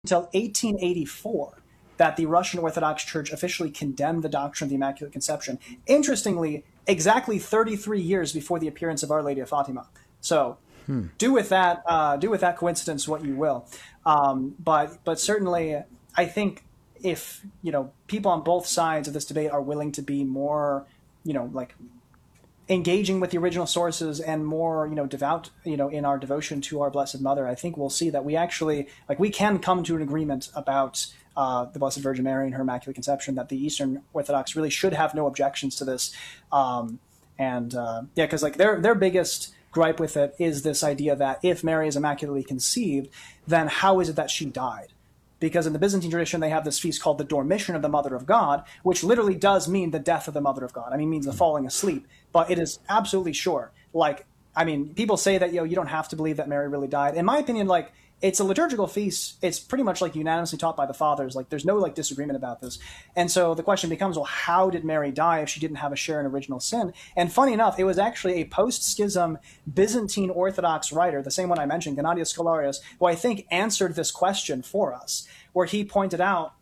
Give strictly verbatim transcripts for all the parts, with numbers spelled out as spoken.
until eighteen eighty-four that the Russian Orthodox Church officially condemned the doctrine of the Immaculate Conception. Interestingly, exactly thirty-three years before the appearance of Our Lady of Fatima. So hmm. do with that, uh, do with that coincidence what you will. Um, but but certainly, I think if you know people on both sides of this debate are willing to be more, you know, like engaging with the original sources and more, you know, devout, you know, in our devotion to our Blessed Mother, I think we'll see that we actually, like, we can come to an agreement about uh, the Blessed Virgin Mary and her Immaculate Conception, that the Eastern Orthodox really should have no objections to this. Um, and uh, yeah, because like their their biggest gripe with it is this idea that if Mary is immaculately conceived, then how is it that she died? Because in the Byzantine tradition, they have this feast called the Dormition of the Mother of God, which literally does mean the death of the Mother of God. I mean, it means the falling asleep, but it is absolutely sure. Like, I mean, people say that, you know, you don't have to believe that Mary really died. In my opinion, like, it's a liturgical feast. It's pretty much like unanimously taught by the fathers. Like, there's no like disagreement about this. And so the question becomes, well, how did Mary die if she didn't have a share in original sin? And funny enough, it was actually a post-schism Byzantine Orthodox writer, the same one I mentioned, Gennadios Scholarius, who I think answered this question for us, where he pointed out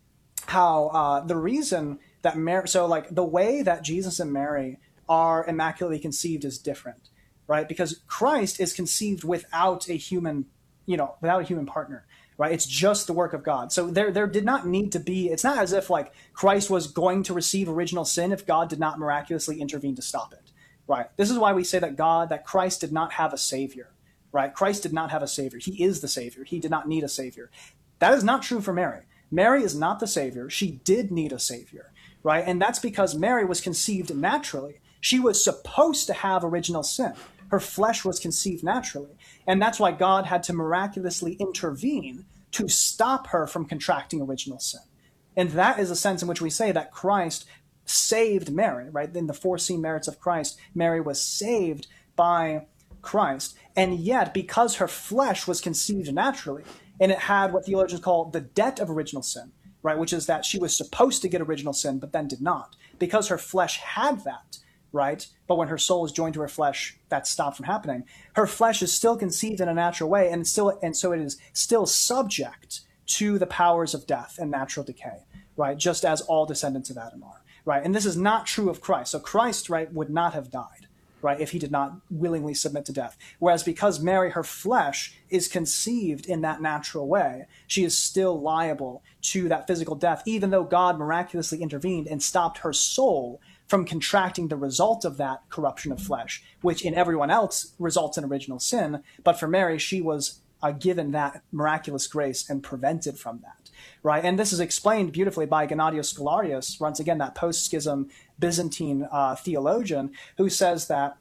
how uh, the reason that Mary, so like the way that Jesus and Mary are immaculately conceived is different, right? Because Christ is conceived without a human you know, without a human partner, right? It's just the work of God. So there, there did not need to be, it's not as if like Christ was going to receive original sin if God did not miraculously intervene to stop it, right? This is why we say that God, that Christ did not have a savior, right? Christ did not have a savior. He is the savior. He did not need a savior. That is not true for Mary. Mary is not the savior. She did need a savior, right? And that's because Mary was conceived naturally. She was supposed to have original sin. Her flesh was conceived naturally. And that's why God had to miraculously intervene to stop her from contracting original sin. And that is a sense in which we say that Christ saved Mary, right? In the foreseen merits of Christ, Mary was saved by Christ. And yet, because her flesh was conceived naturally, and it had what theologians call the debt of original sin, right? Which is that she was supposed to get original sin, but then did not. Because her flesh had that, right? But when her soul is joined to her flesh, that stopped from happening. Her flesh is still conceived in a natural way, and still, and so it is still subject to the powers of death and natural decay, right? Just as all descendants of Adam are, right? And this is not true of Christ. So Christ, right, would not have died, right, if he did not willingly submit to death. Whereas because Mary, her flesh is conceived in that natural way, she is still liable to that physical death, even though God miraculously intervened and stopped her soul from contracting the result of that corruption of flesh, which in everyone else results in original sin. But for Mary, she was uh, given that miraculous grace and prevented from that, right? And this is explained beautifully by Gennadios Scholarius, once again, that post-schism Byzantine uh, theologian, who says that,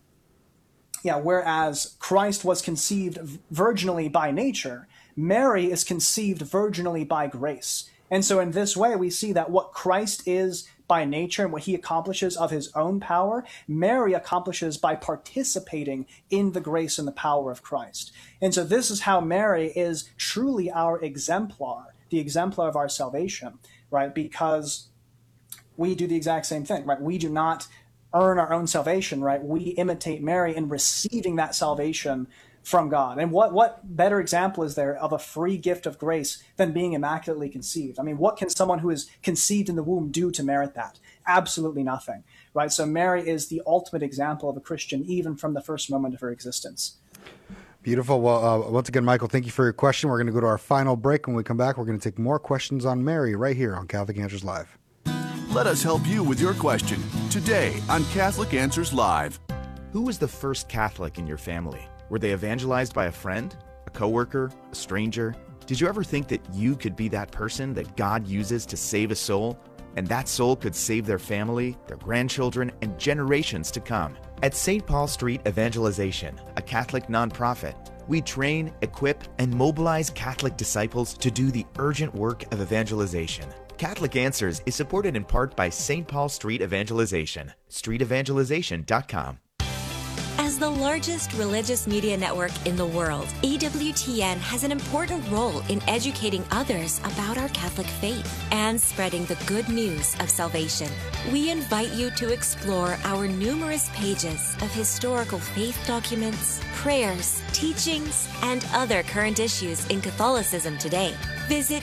yeah, whereas Christ was conceived virginally by nature, Mary is conceived virginally by grace. And so in this way, we see that what Christ is by nature and what he accomplishes of his own power, Mary accomplishes by participating in the grace and the power of Christ. And so this is how Mary is truly our exemplar, the exemplar of our salvation, right? Because we do the exact same thing, right? We do not earn our own salvation, right? We imitate Mary in receiving that salvation from God. And what, what better example is there of a free gift of grace than being immaculately conceived? I mean, what can someone who is conceived in the womb do to merit that? Absolutely nothing, right? So Mary is the ultimate example of a Christian, even from the first moment of her existence. Beautiful. Well, uh, once again, Michael, thank you for your question. We're going to go to our final break. When we come back, we're going to take more questions on Mary right here on Catholic Answers Live. Let us help you with your question today on Catholic Answers Live. Who was the first Catholic in your family? Were they evangelized by a friend, a coworker, a stranger? Did you ever think that you could be that person that God uses to save a soul, and that soul could save their family, their grandchildren, and generations to come? At Saint Paul Street Evangelization, a Catholic nonprofit, we train, equip, and mobilize Catholic disciples to do the urgent work of evangelization. Catholic Answers is supported in part by Saint Paul Street Evangelization, street evangelization dot com. As the largest religious media network in the world, E W T N has an important role in educating others about our Catholic faith and spreading the good news of salvation. We invite you to explore our numerous pages of historical faith documents, prayers, teachings, and other current issues in Catholicism today. Visit